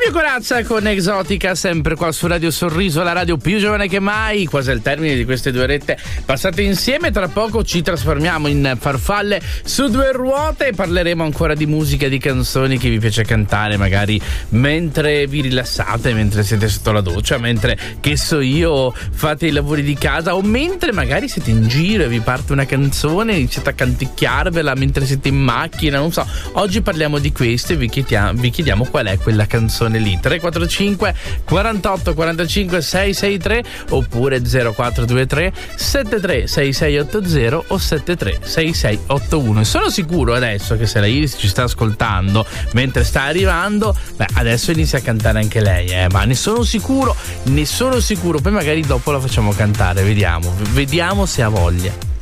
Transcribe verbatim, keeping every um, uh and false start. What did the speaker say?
Fabio Corazza con Exotica, sempre qua su Radio Sorriso, la radio più giovane che mai. Quasi al termine di queste due orette passate insieme. Tra poco ci trasformiamo in farfalle su due ruote e parleremo ancora di musica, di canzoni che vi piace cantare, magari mentre vi rilassate, mentre siete sotto la doccia, mentre, che so io, fate i lavori di casa, o mentre magari siete in giro e vi parte una canzone e iniziate a canticchiarvela mentre siete in macchina, non so. Oggi parliamo di questo e vi chiediamo, vi chiediamo qual è quella canzone lì. Tre quattro cinque quarantotto quarantacinque sei sei tre oppure zero quattro due tre sette tre sei sei otto zero o sette tre sei sei otto uno. E sono sicuro adesso che se la Iris ci sta ascoltando mentre sta arrivando, beh, adesso inizia a cantare anche lei, eh, ma ne sono sicuro, ne sono sicuro. Poi magari dopo la facciamo cantare, vediamo, vediamo se ha voglia.